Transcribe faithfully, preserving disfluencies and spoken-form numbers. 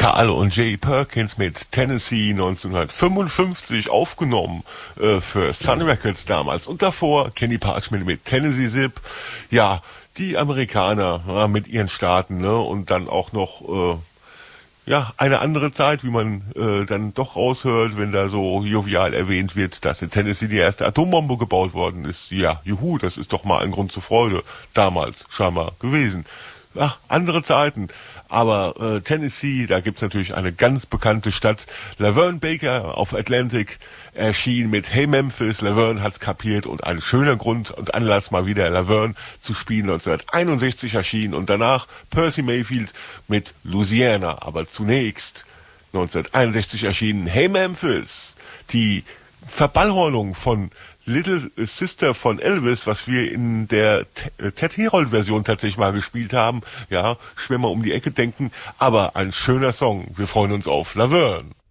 Carl und Jay Perkins mit Tennessee neunzehnhundertfünfundfünfzig aufgenommen äh, für Sun Records damals. Und davor Kenny Parchman mit Tennessee Zip. Ja, die Amerikaner ja, mit ihren Staaten, ne? Und dann auch noch äh, ja eine andere Zeit, wie man äh, dann doch raushört, wenn da so jovial erwähnt wird, dass in Tennessee die erste Atombombe gebaut worden ist. Ja, juhu, das ist doch mal ein Grund zur Freude damals scheinbar gewesen. Ach, andere Zeiten. Aber äh, Tennessee, da gibt's natürlich eine ganz bekannte Stadt. Laverne Baker auf Atlantic erschien mit Hey Memphis. Laverne hat's kapiert und ein schöner Grund und Anlass, mal wieder Laverne zu spielen. neunzehnhunderteinundsechzig erschien und danach Percy Mayfield mit Louisiana. Aber zunächst neunzehnhunderteinundsechzig erschienen Hey Memphis. Die Verballhornung von Little Sister von Elvis, was wir in der Ted Herold-Version tatsächlich mal gespielt haben. Ja, schwer mal um die Ecke denken, aber ein schöner Song. Wir freuen uns auf Laverne.